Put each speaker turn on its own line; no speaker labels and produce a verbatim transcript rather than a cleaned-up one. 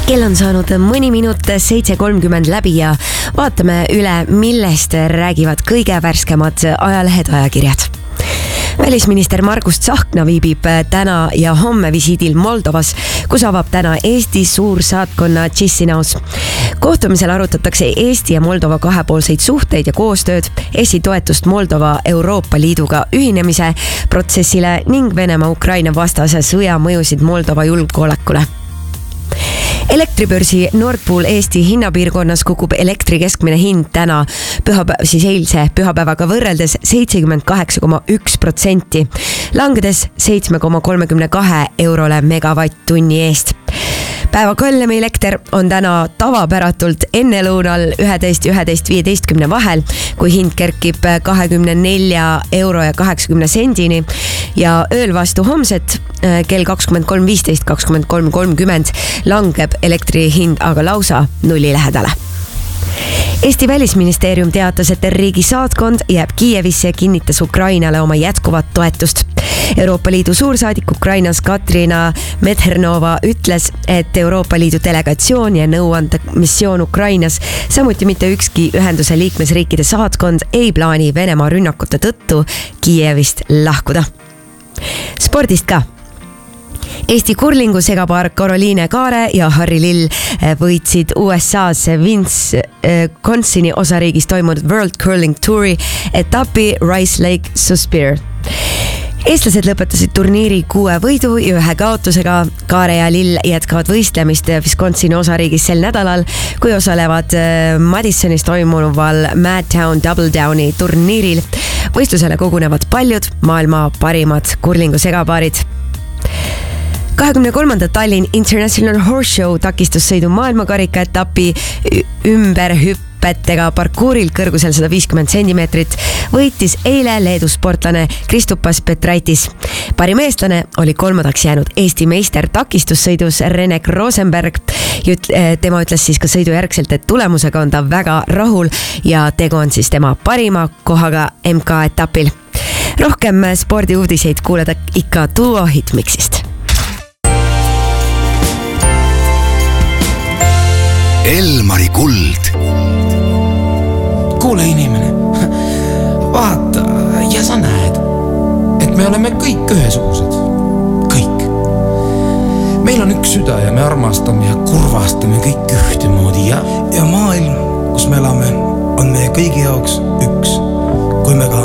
Kell on saanud mõni minut seitse kolmkümmend läbi ja vaatame üle, millest räägivad kõige värskemad ajalehed, ajakirjad. Välisminister Margus Tsahkna viibib täna ja homme visiidil Moldovas, kus avab täna Eesti suursaatkonna Chisinau's. Kohtumisel arutatakse Eesti ja Moldova kahepoolseid suhteid ja koostööd, Eesti toetust Moldova Euroopa Liiduga ühinemise protsessile ning Venemaa Ukraina vastase sõja mõjusid Moldova julgeolekule. Elektribörsi Nord Pool Eesti hinnapiirkonnas kukub elektri keskmine hind täna pühapäev, siis eilse pühapäevaga võrreldes seitsekümmend kaheksa koma üks protsenti, langedes seitse koma kolmekümne kahe eurole megavatt-tunni eest. Päeva kallim elekter on täna tavapäratult ennelõunal üheteist ja üheteist viieteistkümne vahel, kui hind kerkib kahekümne nelja euro ja kaheksakümne sendini ja ööl vastu homset kell kakskümmend kolm viisteist, kakskümmend kolm kolmkümmend langeb elektri hind aga lausa nulli lähedale. Eesti Välisministeerium teatas, et riigi saatkond jääb Kiievisse ja kinnitas Ukrainale oma jätkuvat toetust. Euroopa Liidu suursaadik Ukrainas Katrina Medhernova ütles, et Euroopa Liidu delegatsioon ja nõuandemissioon Ukrainas, samuti mitte ükski ühenduse liikmesriikide saatkond ei plaani Venemaa rünnakute tõttu Kiievist lahkuda. Spordist ka. Eesti kurlingu segapaar Karoliine Kaare ja Harri Lill võitsid U S A-s Wisconsini osariigis toimunud World Curling Touri etapi Rice Lake Suspire. Eestlased lõpetasid turniiri kuue võidu ja ühe kaotusega. Kaare ja Lill jätkavad võistlemist Wisconsini osariigis sel nädalal, kui osalevad Madisonis toimuval Madtown Double Downi turniiril. Võistlusele kogunevad paljud maailma parimad kurlingu segapaarid. kahekümne kolmanda Tallinn International Horse Show takistussõidu maailmakarika etapi ümber hüppetega parkuuril kõrgusel sada viiskümmend sentimeetrit võitis eile Leedu sportlane Kristupas Petraitis. Parim eestlane oli kolmandaks jäänud Eesti meister takistussõidus Renek Rosenberg. Tema ütles siis ka sõidu järgselt, et tulemusega on ta väga rahul ja tegu on siis tema parima kohaga M K etapil. Rohkem spordiuudiseid kuuleda ikka Duo Hitmixist.
Elmari kuld.
Kuule inimene, vaata ja sa näed, et me oleme kõik ühesugused. Kõik. Meil on üks süda ja me armastame ja kurvastame kõik ühtemoodi ja...
Ja maailm, kus me elame, on meie kõigi jaoks üks. Kui me ka